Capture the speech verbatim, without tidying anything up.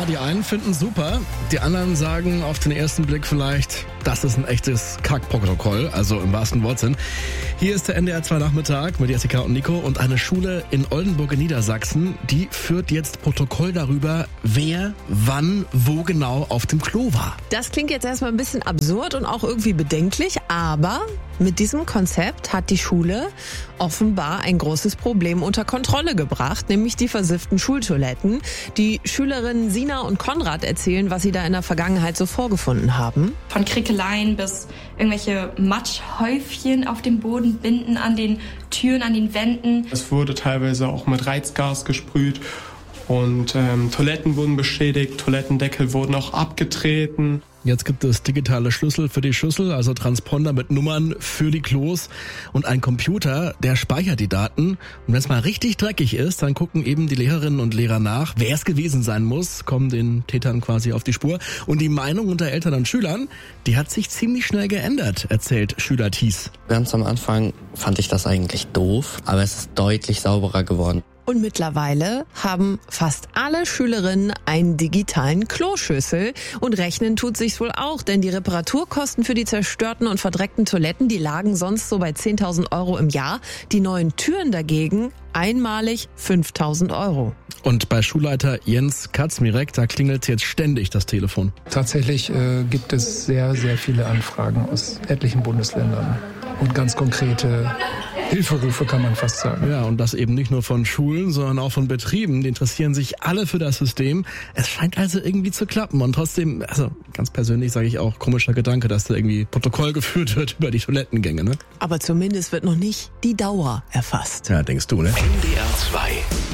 Ja, die einen finden super, die anderen sagen auf den ersten Blick vielleicht, das ist ein echtes Kackprotokoll, also im wahrsten Wortsinn. Hier ist der N D R zwei Nachmittag mit Jessica und Nico und eine Schule in Oldenburg in Niedersachsen, die führt jetzt Protokoll darüber, wer, wann, wo genau auf dem Klo war. Das klingt jetzt erstmal ein bisschen absurd und auch irgendwie bedenklich, aber mit diesem Konzept hat die Schule offenbar ein großes Problem unter Kontrolle gebracht, nämlich die versifften Schultoiletten. Die Schülerinnen Sina und Konrad erzählen, was sie da in der Vergangenheit so vorgefunden haben. Von Krickeleien bis irgendwelche Matschhäufchen auf dem Boden, Binden an den Türen, an den Wänden. Es wurde teilweise auch mit Reizgas gesprüht und ähm, Toiletten wurden beschädigt, Toilettendeckel wurden auch abgetreten. Jetzt gibt es digitale Schlüssel für die Schüssel, also Transponder mit Nummern für die Klos und ein Computer, der speichert die Daten. Und wenn es mal richtig dreckig ist, dann gucken eben die Lehrerinnen und Lehrer nach, wer es gewesen sein muss, kommen den Tätern quasi auf die Spur. Und die Meinung unter Eltern und Schülern, die hat sich ziemlich schnell geändert, erzählt Schüler Thies. Ganz am Anfang fand ich das eigentlich doof, aber es ist deutlich sauberer geworden. Und mittlerweile haben fast alle Schülerinnen einen digitalen Kloschüssel. Und rechnen tut sich's wohl auch, denn die Reparaturkosten für die zerstörten und verdreckten Toiletten, die lagen sonst so bei zehntausend Euro im Jahr. Die neuen Türen dagegen einmalig fünftausend Euro. Und bei Schulleiter Jens Katzmirek, da klingelt jetzt ständig das Telefon. Tatsächlich äh, gibt es sehr, sehr viele Anfragen aus etlichen Bundesländern und ganz konkrete Hilferufe, kann man fast sagen. Ja, und das eben nicht nur von Schulen, sondern auch von Betrieben. Die interessieren sich alle für das System. Es scheint also irgendwie zu klappen. Und trotzdem, also ganz persönlich sage ich auch, komischer Gedanke, dass da irgendwie Protokoll geführt wird über die Toilettengänge, ne? Aber zumindest wird noch nicht die Dauer erfasst. Ja, denkst du, ne? N D R zwei